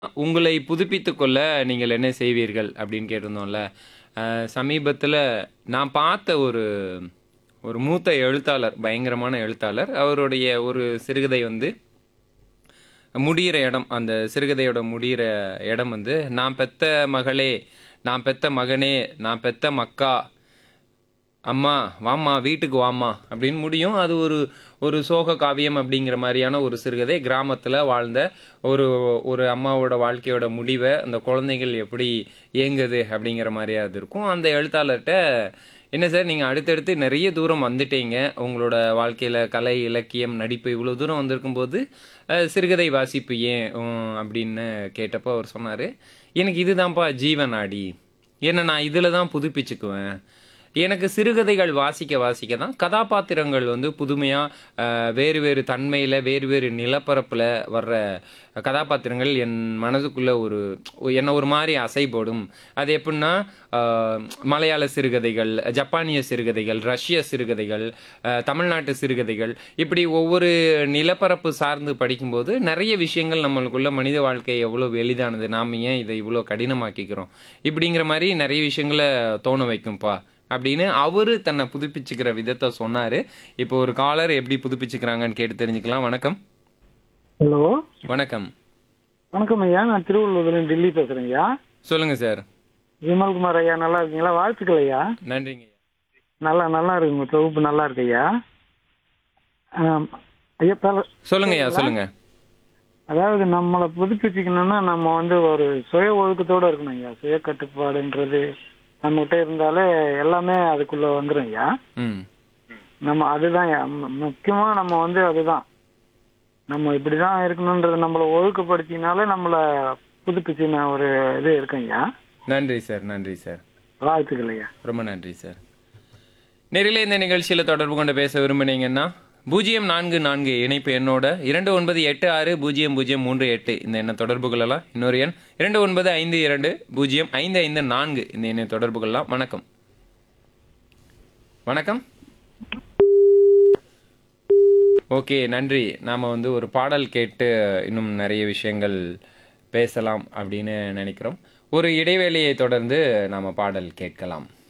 உங்களை புதுப்பித்துக் கொள்ள நீங்கள் என்ன செய்வீர்கள் அப்படின்னு கேட்டிருந்தோம்ல. சமீபத்தில் நான் பார்த்த ஒரு ஒரு மூத்த எழுத்தாளர், பயங்கரமான எழுத்தாளர். அவருடைய ஒரு சிறுகதை வந்து முடியிற இடம், அந்த சிறுகதையோட முடியிற இடம் வந்து, நான் பெத்த மகளே, நான் பெத்த மகனே, நான் பெத்த மக்கா, அம்மா வாம்மா வீட்டுக்கு வாம்மா அப்படின்னு முடியும். அது ஒரு ஒரு சோக காவியம் அப்படிங்கிற மாதிரியான ஒரு சிறுகதை. கிராமத்தில் வாழ்ந்த ஒரு ஒரு அம்மாவோட வாழ்க்கையோட முடிவை அந்த குழந்தைகள் எப்படி இயங்குது அப்படிங்கிற மாதிரியா அது இருக்கும். அந்த எழுத்தாளர்கிட்ட, என்ன சார் நீங்கள் அடுத்தடுத்து நிறைய தூரம் வந்துட்டீங்க, உங்களோட வாழ்க்கையில் கலை, இலக்கியம், நடிப்பு இவ்வளோ தூரம் வந்திருக்கும்போது சிறுகதை வாசிப்பு ஏன் அப்படின்னு கேட்டப்போ அவர் சொன்னார், எனக்கு இதுதான்ப்பா ஜீவனாடி, ஏன்னா நான் இதில் தான் புதுப்பிச்சுக்குவேன். எனக்கு சிறுகதைகள் வாசிக்க வாசிக்க தான் கதாபாத்திரங்கள் வந்து புதுமையாக வேறு வேறு தன்மையில், வேறு வேறு நிலப்பரப்பில் வர்ற கதாபாத்திரங்கள் என் மனதுக்குள்ளே என்னை ஒரு மாதிரி அசைபோடும். அது எப்படின்னா, மலையாள சிறுகதைகள், ஜப்பானிய சிறுகதைகள், ரஷ்ய சிறுகதைகள், தமிழ்நாட்டு சிறுகதைகள், இப்படி ஒவ்வொரு நிலப்பரப்பு சார்ந்து படிக்கும்போது நிறைய விஷயங்கள் நம்மளுக்குள்ள மனித வாழ்க்கை எவ்வளோ எளிதானது, நாம் ஏன் இதை இவ்வளோ கடினமாக்கிக்கிறோம், இப்படிங்கிற மாதிரி நிறைய விஷயங்களை தோண வைக்கும்ப்பா அப்படின்னு அவரு தன்னை புதுப்பிச்சுக்கிற விதத்தை சொன்னாரு. இப்போ ஒரு காலர் எப்படி புதுப்பிச்சுக்கிறாங்கன்னு கேட்டு தெரிஞ்சுக்கலாம். வணக்கம். ஹலோ, வணக்கம். வணக்கம் ஐயா. நான் திருவள்ளூர்ல டெல்லி பேசுறேன் ஐயா. சொல்லுங்க சார். விமல்குமார் ஐயா, நல்லா இருக்கீங்களா? வாழ்த்துக்கள் ஐயா. நன்றிங்க. நல்லா நல்லா இருக்கு, உங்க தொகுப்பு நல்லா இருக்கு ஐயா. ஐயா சொல்லுங்க ஐயா, சொல்லுங்க. அதாவது நம்மளை புதுப்பிச்சுக்கணும்னா நம்ம வந்து ஒரு சுய ஒழுக்கத்தோட இருக்கணும் ஐயா. சுய கட்டுப்பாடுன்றது நம்மகிட்ட இருந்தாலே எல்லாமே அதுக்குள்ள வந்துடும் ஐயா. நம்ம அதுதான் ஐயா முக்கியமா. நம்ம வந்து அதுதான், நம்ம இப்படிதான் இருக்கணும்ன்றது நம்மளை ஒழுக்கப்படுத்தினாலே நம்மளை புதுப்பிச்சுன ஒரு இது இருக்கும் ஐயா. நன்றி சார், நன்றி சார். வாழ்த்துக்கள் ஐயா. ரொம்ப நன்றி சார். நேரிலே இந்த நிகழ்ச்சியில் தொடர்பு கொண்டு பேச விரும்பினீங்கன்னா 0444 இணைப்பு எண்ணோட 29860038 இந்த எண்ணை தொடர்பு கொள்ளலாம். இன்னொரு எண் 2952055554 இந்த எண்ணை தொடர்பு கொள்ளலாம். வணக்கம். வணக்கம். ஓகே, நன்றி. நாம் வந்து ஒரு பாடல் கேட்டு இன்னும் நிறைய விஷயங்கள் பேசலாம் அப்படின்னு நினைக்கிறோம். ஒரு இடைவேளையை தொடர்ந்து நாம் பாடல் கேட்கலாம்.